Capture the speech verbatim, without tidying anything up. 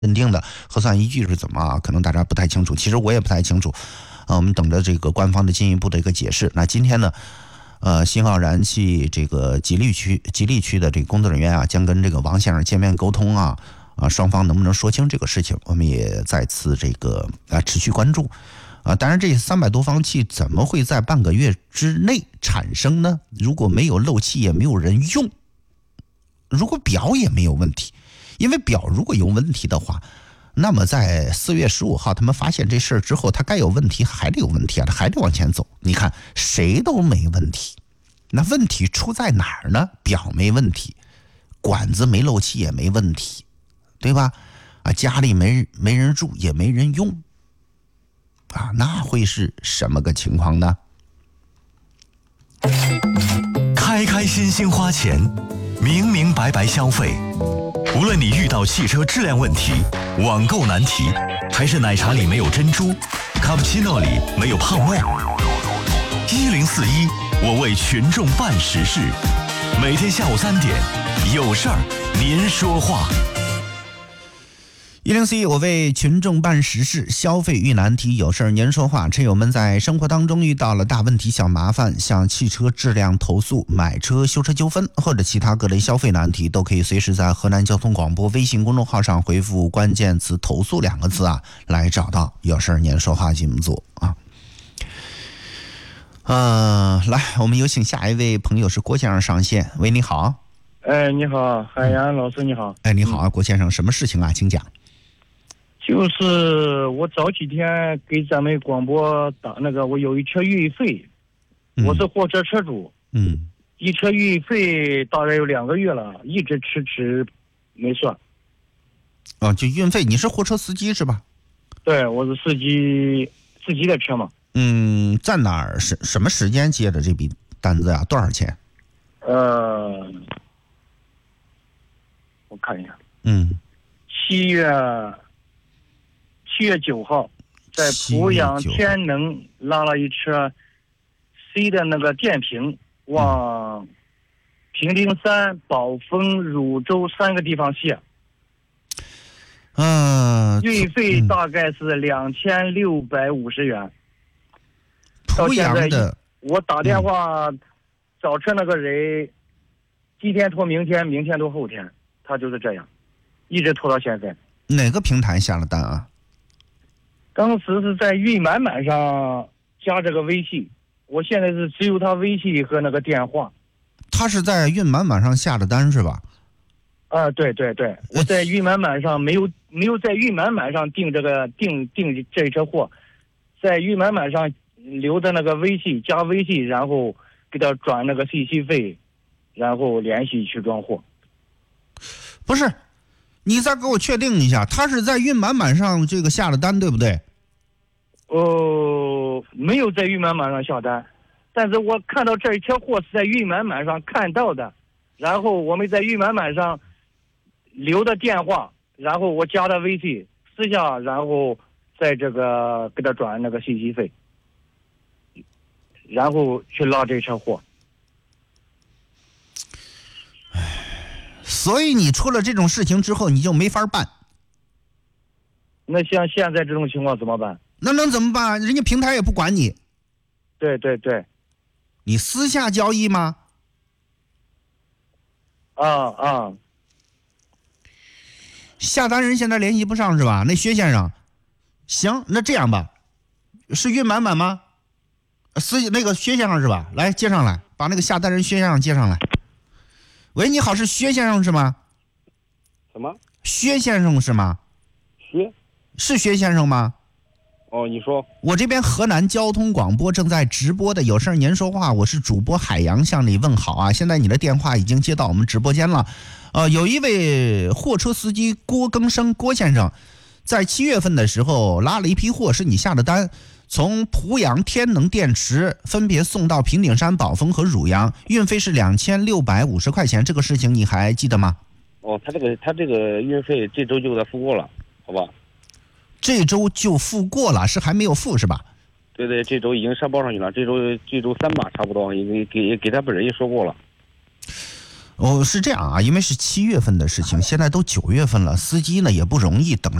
认定的核算依据是怎么啊？可能大家不太清楚，其实我也不太清楚。呃，我们等着这个官方的进一步的一个解释。那今天呢，呃，新奥燃气这个吉利区吉利区的这个工作人员啊，将跟这个王先生见面沟通啊，啊，双方能不能说清这个事情，我们也再次这个啊持续关注。啊，当然，这三百多方气怎么会在半个月之内产生呢？如果没有漏气，也没有人用，如果表也没有问题。因为表如果有问题的话，那么在四月十五号他们发现这事儿之后，它该有问题还得有问题啊，它还得往前走。你看谁都没问题，那问题出在哪儿呢？表没问题，管子没漏气也没问题，对吧？啊，家里没没人住也没人用，啊，那会是什么个情况呢？ 开开心心花钱，明明白白消费。无论你遇到汽车质量问题、网购难题，还是奶茶里没有珍珠，卡布奇诺里没有泡沫，一零四一，我为群众办实事。每天下午三点，有事儿您说话。 一零四一，我为群众办实事，消费遇难题，有事儿您说话。车友们在生活当中遇到了大问题、小麻烦，像汽车质量投诉、买车修车纠纷或者其他各类消费难题，都可以随时在河南交通广播微信公众号上回复关键词投诉两个字啊，来找到有事儿您说话节目组啊。呃，来，我们有请下一位朋友是郭先生上线。喂，你好。 哎，你好，海洋老师，你好。 哎，你好啊，郭先生，什么事情啊？请讲。 就是我早几天给咱们广播打那个，我有一车运费，嗯、我是货车车主， 嗯， 一车运费大概有两个月了，一直迟迟没算。 哦，就运费，你是货车司机是吧？ 对，我是司机，司机的车嘛。 嗯，在哪儿？什什么时间接的这笔单子啊？多少钱？ 呃，我看一下。 嗯， 七月。七月九号，在濮阳天能拉了一车 C 的那个电瓶往平顶山、宝丰、汝州三个地方卸。 嗯、呃， 运费大概是两千六百五十元。到濮阳的， 我打电话找车那个人，今天拖明天，明天拖后天，他就是这样，一直拖到现在。 哪个平台下了单啊？ 当时是在运满满上加这个微信，我现在是只有他微信和那个电话。 他是在运满满上下的单是吧？ 啊，对对对，我在运满满上没有没有在运满满上订这个订订这车货，在运满满上留的那个微信加微信，然后给他转那个信息费，然后联系去装货。 不是。你再给我确定一下，他是在运满满上这个下了单，对不对？ 哦，没有在运满满上下单，但是我看到这一车货是在运满满上看到的，然后我们在运满满上留的电话，然后我加的微信，私下然后在这个给他转那个信息费，然后去拉这车货。 所以你出了这种事情之后，你就没法办。 那像现在这种情况怎么办？ 那能怎么办？人家平台也不管你。 对对对。 你私下交易吗？ 啊啊。 下单人现在联系不上是吧？那薛先生，行，那这样吧，是运满满吗？私那个薛先生是吧？来接上来，把那个下单人薛先生接上来。喂，你好，是薛先生是吗？ 什么？ 薛先生是吗？ 薛？ 是薛先生吗？ 哦，你说。 我这边河南交通广播正在直播的，有事您说话，我是主播海洋向你问好啊！现在你的电话已经接到我们直播间了，呃，有一位货车司机郭更生郭先生，在七月份的时候拉了一批货，是你下的单。从濮阳天能电池分别送到平顶山、宝丰和汝阳，运费是两千六百五十块钱，这个事情你还记得吗？ 哦，他这个他这个运费这周就给他付过了，好吧？ 这周就付过了，是还没有付是吧？ 对对，这周已经上报上去了，这周这周三吧，差不多也给给给他本人也说过了。 哦，是这样啊，因为是七月份的事情，现在都九月份了，司机呢也不容易等